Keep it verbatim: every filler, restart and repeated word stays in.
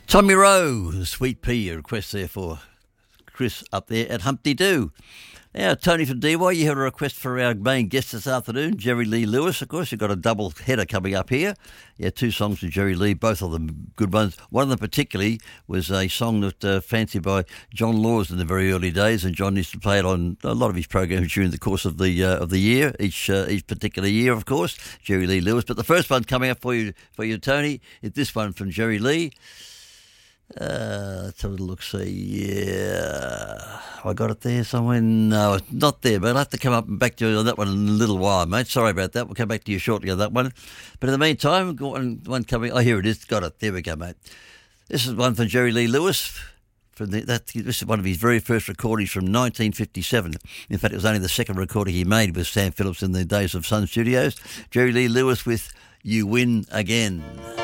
Tommy Rowe, Sweet Pea, a request there for Chris up there at Humpty Doo. Now, Tony from D Y, you have a request for our main guest this afternoon, Jerry Lee Lewis. Of course, you've got a double header coming up here. Yeah, two songs from Jerry Lee, both of them good ones. One of them particularly was a song that uh, fancied by John Laws in the very early days, and John used to play it on a lot of his programs during the course of the uh, of the year, each uh, each particular year, of course, Jerry Lee Lewis. But the first one coming up for you, for you, Tony, is this one from Jerry Lee. Uh, let's have a look, see, yeah, I got it there somewhere, no, it's not there, but I'll have to come up and back to you on that one in a little while, mate, sorry about that, we'll come back to you shortly on that one, but in the meantime, we've got one, one coming, oh, here it is, got it, there we go, mate. This is one from Jerry Lee Lewis, from the, that, this is one of his very first recordings from nineteen fifty-seven, in fact, it was only the second recording he made with Sam Phillips in the days of Sun Studios. Jerry Lee Lewis with You Win Again.